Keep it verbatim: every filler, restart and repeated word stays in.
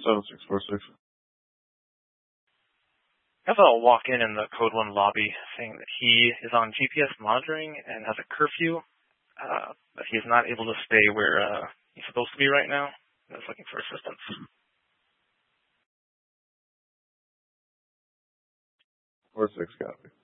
seven six four six. I have a walk-in in the Code one lobby saying that he is on G P S monitoring and has a curfew, uh, but he is not able to stay where uh, he's supposed to be right now. I was looking for assistance. four six copy.